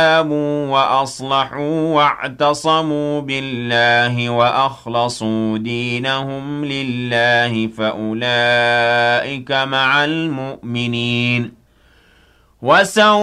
تابوا وأصلحوا واعتصموا بالله وأخلصوا دينهم لله فأولئك مع المؤمنين وسوف